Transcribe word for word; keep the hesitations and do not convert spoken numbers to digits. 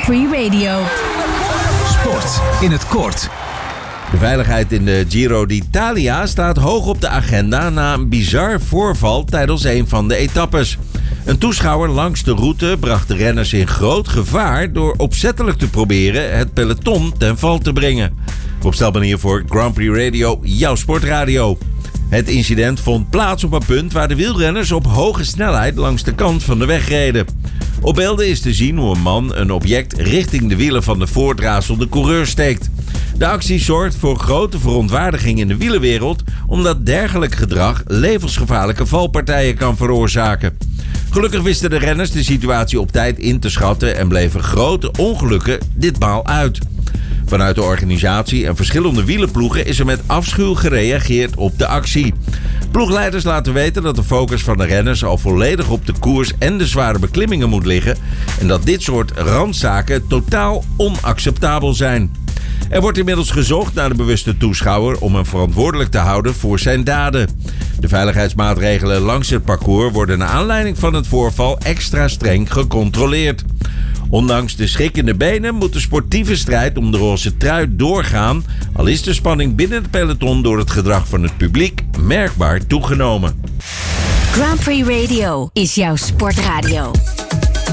Prix Radio. Sport in het kort. De veiligheid in de Giro d'Italia staat hoog op de agenda na een bizar voorval tijdens een van de etappes. Een toeschouwer langs de route bracht de renners in groot gevaar door opzettelijk te proberen het peloton ten val te brengen. Rob Stelman hier voor Grand Prix Radio, jouw sportradio. Het incident vond plaats op een punt waar de wielrenners op hoge snelheid langs de kant van de weg reden. Op beelden is te zien hoe een man een object richting de wielen van de voortrazelde coureur steekt. De actie zorgt voor grote verontwaardiging in de wielerwereld, omdat dergelijk gedrag levensgevaarlijke valpartijen kan veroorzaken. Gelukkig wisten de renners de situatie op tijd in te schatten en bleven grote ongelukken ditmaal uit. Vanuit de organisatie en verschillende wielerploegen is er met afschuw gereageerd op de actie. Ploegleiders laten weten dat de focus van de renners al volledig op de koers en de zware beklimmingen moet liggen en dat dit soort randzaken totaal onacceptabel zijn. Er wordt inmiddels gezocht naar de bewuste toeschouwer om hem verantwoordelijk te houden voor zijn daden. De veiligheidsmaatregelen langs het parcours worden naar aanleiding van het voorval extra streng gecontroleerd. Ondanks de schrikkende benen moet de sportieve strijd om de roze trui doorgaan, al is de spanning binnen het peloton door het gedrag van het publiek merkbaar toegenomen. Grand Prix Radio is jouw sportradio.